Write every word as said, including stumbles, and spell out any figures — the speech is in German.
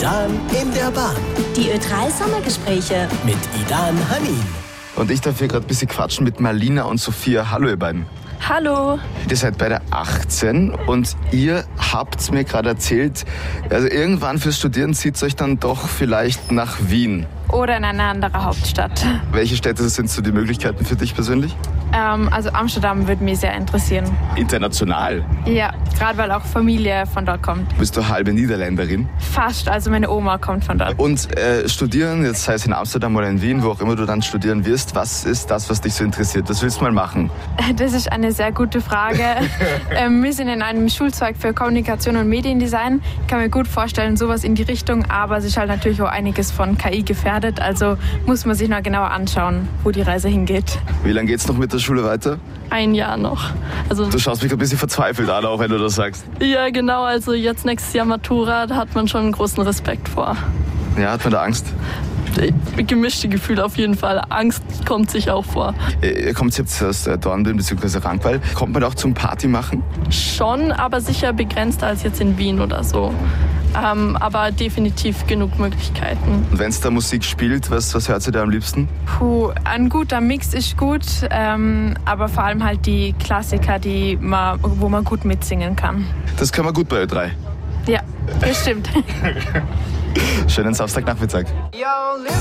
Idan in der Bahn. Die Ö drei Sommergespräche mit Idan Hanin. Und ich darf hier gerade ein bisschen quatschen mit Marlina und Sophia. Hallo ihr beiden. Hallo. Ihr seid beide achtzehn und ihr habt mir gerade erzählt, also irgendwann fürs Studieren zieht es euch dann doch vielleicht nach Wien. Oder in eine andere Hauptstadt. Welche Städte sind so die Möglichkeiten für dich persönlich? Ähm, also Amsterdam würde mich sehr interessieren. International? Ja, gerade weil auch Familie von dort kommt. Bist du halbe Niederländerin? Fast, also meine Oma kommt von dort. Und äh, studieren, jetzt sei es in Amsterdam oder in Wien, wo auch immer du dann studieren wirst, was ist das, was dich so interessiert? Was willst du mal machen? Das ist eine sehr gute Frage. ähm, wir sind in einem Schulzweig für Kommunikation und Mediendesign. Ich kann mir gut vorstellen, sowas in die Richtung, aber es ist halt natürlich auch einiges von K I gefährdet. Also muss man sich noch genauer anschauen, wo die Reise hingeht. Wie lange geht's noch mit der Schule weiter? Ein Jahr noch. Also du schaust mich ein bisschen verzweifelt an, auch wenn du das sagst. Ja, genau. Also jetzt nächstes Jahr Matura, da hat man schon einen großen Respekt vor. Ja, hat man da Angst? Gemischte Gefühle auf jeden Fall. Angst kommt sich auch vor. Ihr kommt jetzt aus Dornbirn bzw. Rankweil. Kommt man da auch zum Party machen? Schon, aber sicher begrenzter als jetzt in Wien oder so. Ähm, aber definitiv genug Möglichkeiten. Und wenn es da Musik spielt, was, was hört ihr da am liebsten? Puh, ein guter Mix ist gut, ähm, aber vor allem halt die Klassiker, die man, wo man gut mitsingen kann. Das kann man gut bei Ö drei. Ja, das stimmt. Schönen Samstagnachmittag.